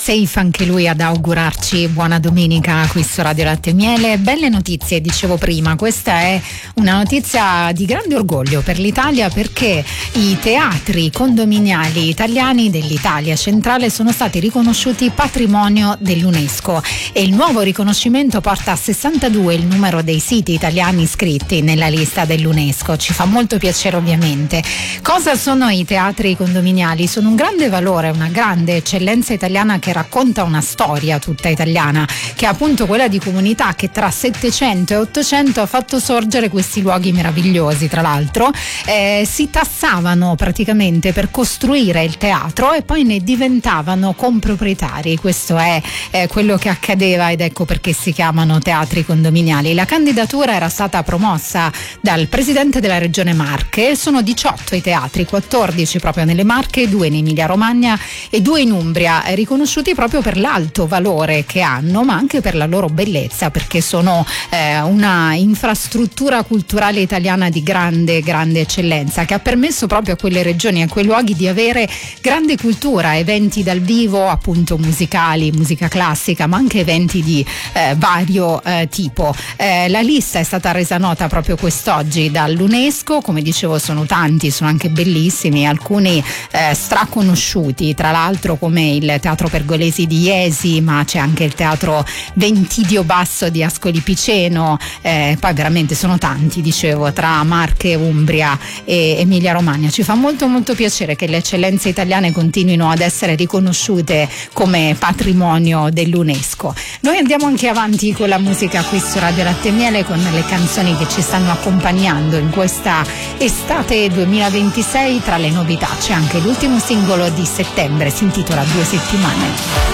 Safe anche lui ad augurarci buona domenica qui su Radio Latte e Miele. Belle notizie, dicevo prima, questa è una notizia di grande orgoglio per l'Italia, perché i teatri condominiali italiani dell'Italia centrale sono stati riconosciuti patrimonio dell'UNESCO e il nuovo riconoscimento porta a 62 il numero dei siti italiani iscritti nella lista dell'UNESCO. Ci fa molto piacere, ovviamente. Cosa sono i teatri condominiali? Sono un grande valore, una grande eccellenza italiana che racconta una storia tutta italiana, che è appunto quella di comunità che tra 700 e 800 ha fatto sorgere questi luoghi meravigliosi. Tra l'altro si tassavano praticamente per costruire il teatro e poi ne diventavano comproprietari. Questo è quello che accadeva, ed ecco perché si chiamano teatri condominiali. La candidatura era stata promossa dal presidente della regione Marche. Sono 18 i teatri, 14 proprio nelle Marche, 2 in Emilia Romagna e 2 in Umbria, riconosciuti proprio per l'alto valore che hanno, ma anche per la loro bellezza, perché sono una infrastruttura culturale italiana di grande eccellenza, che ha permesso proprio a quelle regioni e a quei luoghi di avere grande cultura, eventi dal vivo, appunto musicali, musica classica, ma anche eventi di vario tipo. La lista è stata resa nota proprio quest'oggi dall'UNESCO. Come dicevo, sono tanti, sono anche bellissimi, alcuni straconosciuti, tra l'altro come il Teatro Pergolesi di Iesi, ma c'è anche il Teatro Ventidio Basso di Ascoli Piceno, poi veramente sono tanti, dicevo, tra Marche, Umbria e Emilia Romagna. Ci fa molto piacere che le eccellenze italiane continuino ad essere riconosciute come patrimonio dell'UNESCO. Noi andiamo anche avanti con la musica qui su Radio Latte e Miele, con le canzoni che ci stanno accompagnando in questa estate 2026. Tra le novità c'è anche l'ultimo singolo di settembre, si intitola 2 settimane.